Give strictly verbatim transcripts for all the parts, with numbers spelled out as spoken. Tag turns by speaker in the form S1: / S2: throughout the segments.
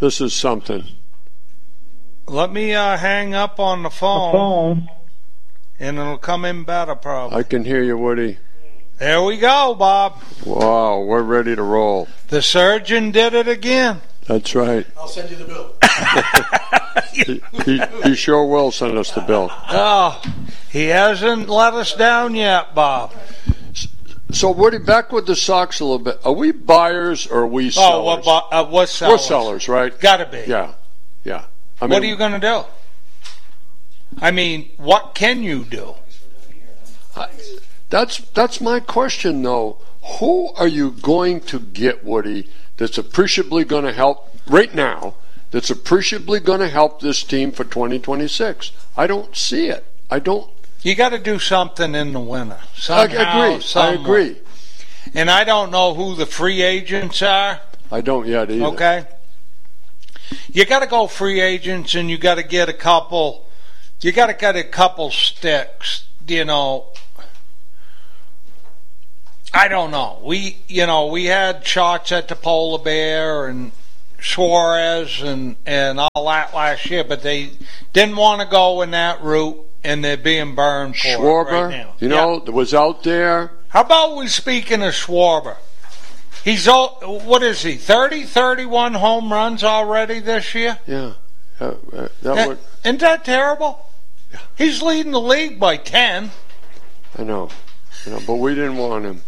S1: This is something.
S2: Let me uh, hang up on the phone,
S3: the phone,
S2: and it'll come in better probably.
S1: I can hear you, Woody.
S2: There we go, Bob.
S1: Wow, we're ready to roll.
S2: The surgeon did it again.
S1: That's right.
S4: I'll send you the bill.
S1: he, he, he sure will send us the bill.
S2: Oh, he hasn't let us down yet, Bob.
S1: So, Woody, back with the Sox a little bit. Are we buyers or are we sellers?
S2: Oh, what, bu- uh, what sellers?
S1: We're sellers, right?
S2: Gotta be.
S1: Yeah, yeah. I mean,
S2: what are you going to do? I mean, what can you do?
S1: I, that's that's my question, though. Who are you going to get, Woody, that's appreciably going to help right now, that's appreciably going to help this team for twenty twenty-six? I don't see it. I don't.
S2: You got to do something in the winter. Somehow,
S1: I agree.
S2: somewhere.
S1: I agree.
S2: And I don't know who the free agents are.
S1: I don't yet either.
S2: Okay. You got to go free agents, and you got to get a couple. You got to get a couple sticks. You know. I don't know. We, you know, we had shots at the Polar Bear and Suarez and and all that last year, but they didn't want to go in that route, and they're being burned for
S1: Schwarber,
S2: it right now.
S1: you know,
S2: yeah.
S1: was out there.
S2: How about we speaking of Schwarber? He's all, what is he? thirty, thirty-one home runs already this year.
S1: Yeah, uh, uh, that
S2: that,
S1: would.
S2: Isn't that terrible?
S1: Yeah.
S2: He's leading the league by ten.
S1: I know, I know, but we didn't want him.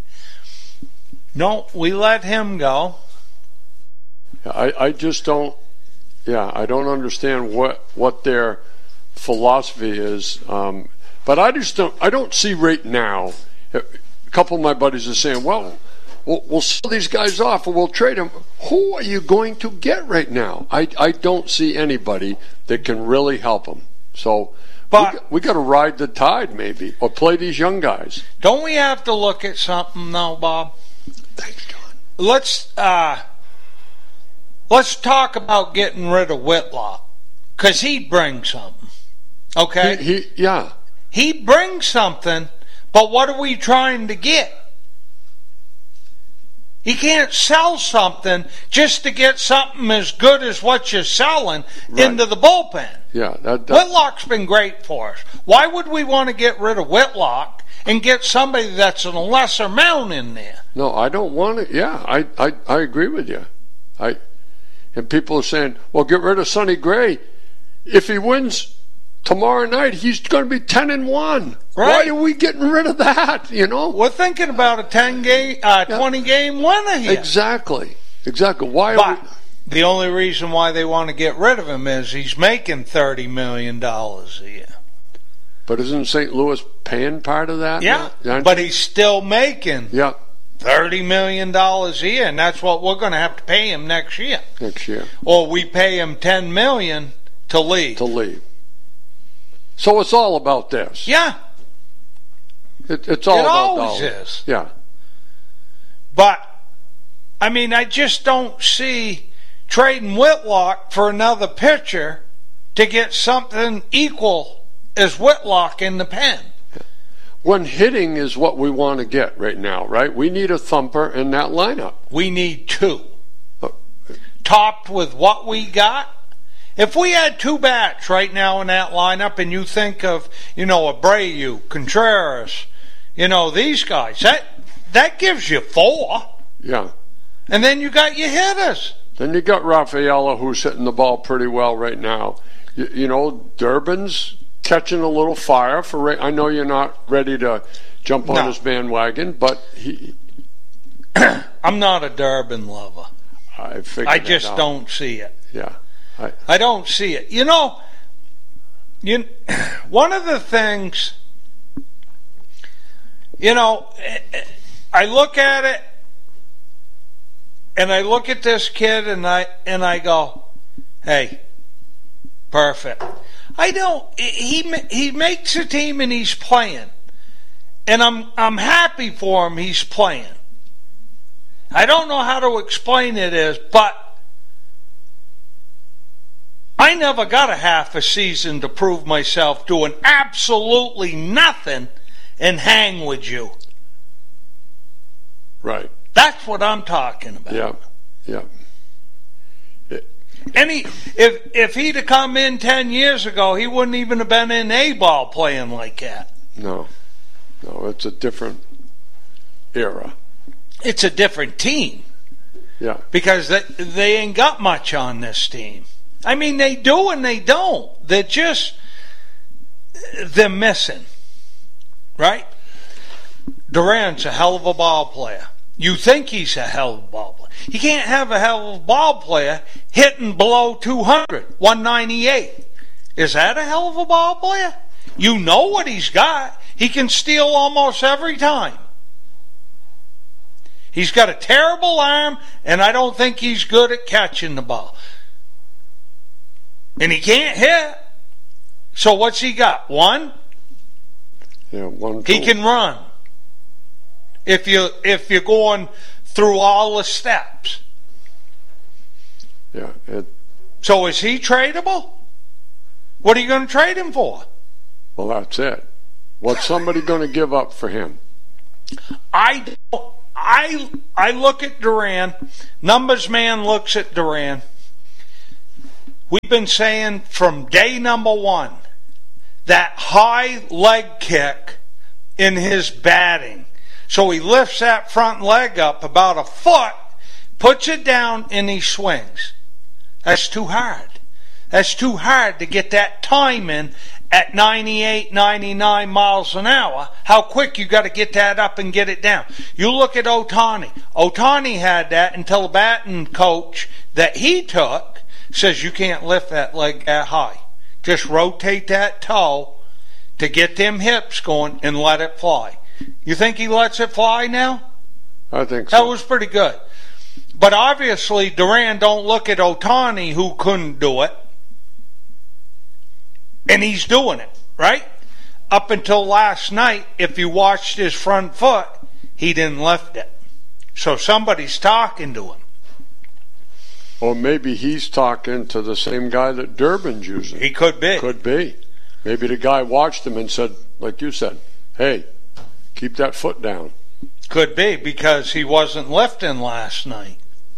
S2: No, we let him go.
S1: I, I just don't, yeah, I don't understand what what their philosophy is. Um, but I just don't, I don't see right now. A couple of my buddies are saying, well, we'll, we'll sell these guys off or we'll trade them. Who are you going to get right now? I, I don't see anybody that can really help them. So
S2: but,
S1: we, we got to ride the tide maybe or play these young guys.
S2: Don't we have to look at something now, Bob?
S1: Thanks, John.
S2: Let's uh, let's talk about getting rid of Whitlock, because he brings something. Okay,
S1: He, he yeah.
S2: he brings something, but what are we trying to get? You can't sell something just to get something as good as what you're selling
S1: Right.
S2: into the bullpen.
S1: Yeah, that, that,
S2: Whitlock's been great for us. Why would we want to get rid of Whitlock and get somebody that's in a lesser amount in there?
S1: No, I don't want it. Yeah, I, I, I agree with you. I, and people are saying, well, get rid of Sonny Gray. If he wins tomorrow night, he's going to be ten and one.
S2: Right.
S1: Why are we getting rid of that? You know,
S2: We're thinking about a ten game, uh,
S1: Yeah.
S2: twenty game winner here.
S1: exactly, exactly. Why are
S2: But
S1: we?
S2: the only reason why they want to get rid of him is he's making thirty million dollars a year.
S1: But isn't Saint Louis paying part of that?
S2: Yeah,
S1: now?
S2: but he's still making
S1: yeah,
S2: thirty million dollars a year, and that's what we're going to have to pay him next year.
S1: next year
S2: Or we pay him ten million dollars to leave.
S1: to leave. So it's all about this.
S2: Yeah,
S1: It, it's all
S2: it
S1: about
S2: always
S1: dollars.
S2: is.
S1: Yeah.
S2: But, I mean, I just don't see trading Whitlock for another pitcher to get something equal as Whitlock in the pen.
S1: When hitting is what we want to get right now, right? We need a thumper in that lineup.
S2: We need two.
S1: Oh.
S2: Topped with what we got. If we had two bats right now in that lineup, and you think of, you know, Abreu, Contreras, you know, these guys, that that gives you four.
S1: Yeah.
S2: And then you got your hitters.
S1: Then you got Rafaela, who's hitting the ball pretty well right now. You, you know, Durbin's catching a little fire for. Ra- I know you're not ready to jump on
S2: No.
S1: his bandwagon, but he.
S2: I'm not a Durbin lover.
S1: I figured
S2: I
S1: that
S2: just
S1: out.
S2: don't see it.
S1: Yeah. I,
S2: I don't see it. You know, you, one of the things, you know, I look at it and I look at this kid and I and I go, hey, perfect. I don't. He he makes a team and he's playing, and I'm I'm happy for him. He's playing. I don't know how to explain it is, but I never got a half a season to prove myself doing absolutely nothing and hang with you.
S1: right.
S2: That's what I'm talking about.
S1: Yeah. Yeah. It,
S2: Any if if he'd have come in ten years ago, he wouldn't even have been in A ball playing like that.
S1: No, no, it's a different era.
S2: It's a different team.
S1: Yeah,
S2: because they, they ain't got much on this team. I mean, they do and they don't. They're just they're missing, right? Durant's a hell of a ball player. You think he's a hell of a ball player. You can't have a hell of a ball player hitting below two hundred, one ninety-eight. Is that a hell of a ball player? You know what he's got. He can steal almost every time. He's got a terrible arm, and I don't think he's good at catching the ball. And he can't hit. So what's he got? One?
S1: Yeah, one. Two.
S2: He can run. If you if you're going through all the steps.
S1: Yeah. It,
S2: so is he tradable? What are you going to trade him for?
S1: Well, that's it. What's somebody going to give up for him?
S2: I I I look at Duran. Numbers man looks at Duran. We've been saying from day number one that high leg kick in his batting. So he lifts that front leg up about a foot, puts it down, and he swings. That's too hard. That's too hard to get that time in at ninety-eight, ninety-nine miles an hour. How quick you got to get that up and get it down. You look at Ohtani. Ohtani had that until the batting coach that he took says you can't lift that leg that high. Just rotate that toe to get them hips going and let it fly. You think he lets it fly now?
S1: I think so.
S2: That was pretty good. But obviously, Duran don't look at Ohtani, who couldn't do it. And he's doing it, right? Up until last night, if you watched his front foot, he didn't lift it. So somebody's talking to him.
S1: Or maybe he's talking to the same guy that Durbin's using.
S2: He could be.
S1: Could be. Maybe the guy watched him and said, like you said, hey, keep that foot down.
S2: Could be, because he wasn't lifting last night.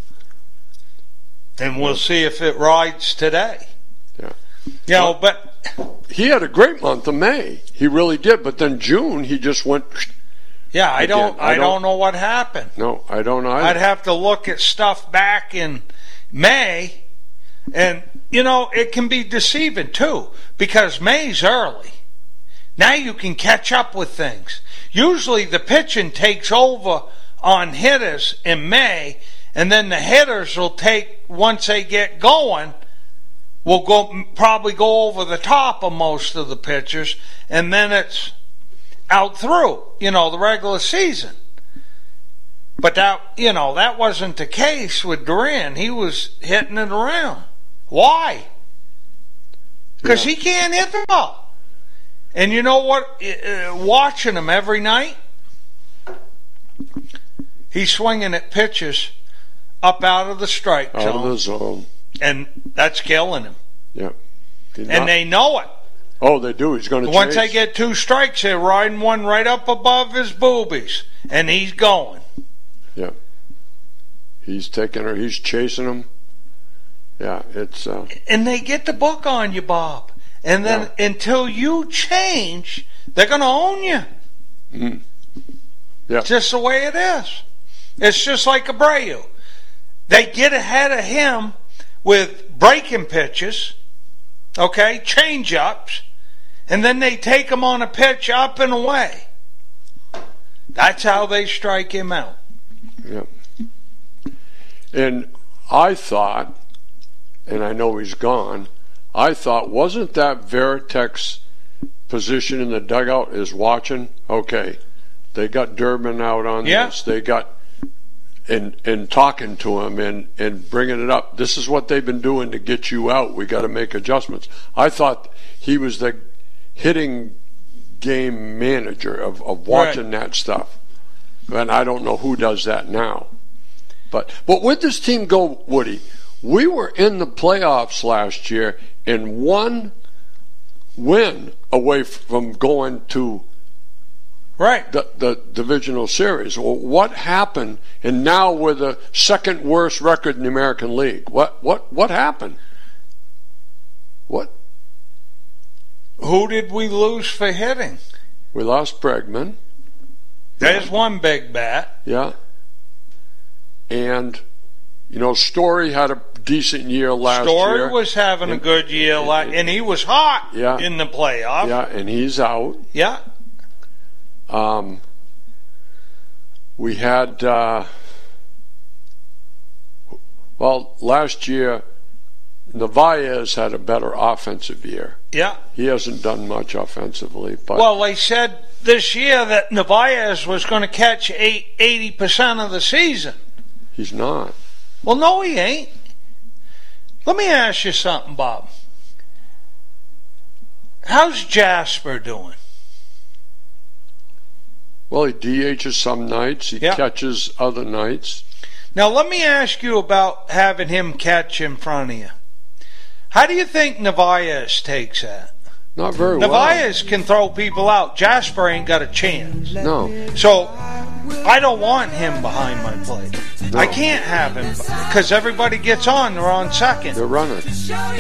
S2: And we'll see if it rides today.
S1: Yeah.
S2: You know, but
S1: he had a great month of May. He really did. But then June, he just went.
S2: Yeah, I don't, I, I don't, don't know what happened.
S1: No, I don't either.
S2: I'd have to look at stuff back in May, and you know it can be deceiving too because May's early. Now you can catch up with things. Usually the pitching takes over on hitters in May, and then the hitters will take, once they get going, will go probably go over the top of most of the pitchers, and then it's out through, you know, the regular season. But that, you know, that wasn't the case with Duran. He was hitting it around. Why? Because yeah. he can't hit the ball. And you know what? Uh, watching him every night, he's swinging at pitches up out of the strike zone.
S1: Out of the zone.
S2: And that's killing him.
S1: Yeah.
S2: And not, they know it.
S1: Oh, they do. He's going to
S2: Once
S1: chase.
S2: they get two strikes, they're riding one right up above his boobies. And he's going.
S1: Yeah. He's taking her. He's chasing him. Yeah, it's... Uh,
S2: and they get the book on you, Bob. And then yeah. until you change, they're going to own you.
S1: Mm. Yeah.
S2: Just the way it is. It's just like Abreu. They get ahead of him with breaking pitches, okay, change-ups, and then they take him on a pitch up and away. That's how they strike him out.
S1: Yeah. And I thought, and I know he's gone, I thought, wasn't that Veritek's position in the dugout is watching? Okay, they got Durbin out on
S2: yeah.
S1: this. They got, and and talking to him and, and bringing it up. This is what they've been doing to get you out. We got to make adjustments. I thought he was the hitting game manager of, of watching right. that stuff. And I don't know who does that now. But but where'd this team go, Woody? We were in the playoffs last year and one win away from going to
S2: Right.
S1: the, the divisional series. Well, what happened? And now we're the second worst record in the American League. What what what happened? What?
S2: Who did we lose for hitting?
S1: We lost Bregman.
S2: There's one big bat.
S1: Yeah. And, you know, Story had a decent year last
S2: Story
S1: year.
S2: was having
S1: and,
S2: a good year, and, and he was hot
S1: yeah,
S2: in the playoff.
S1: Yeah, and he's out.
S2: Yeah.
S1: Um, we had, uh, well, last year, Narvaez had a better offensive year.
S2: Yeah.
S1: He hasn't done much offensively. But
S2: well, they said this year that Narvaez was going to catch eighty percent of the season.
S1: He's not.
S2: Well, no, he ain't. Let me ask you something, Bob. How's Jasper doing?
S1: Well, he D Hs some nights. He
S2: yeah.
S1: catches other nights.
S2: Now, let me ask you about having him catch in front of you. How do you think Narvaez takes that?
S1: Not very
S2: Narvaez
S1: well.
S2: Narvaez can throw people out. Jasper ain't got a chance.
S1: No.
S2: So, I don't want him behind my plate.
S1: No.
S2: I can't have him because everybody gets on. They're on second.
S1: They're running.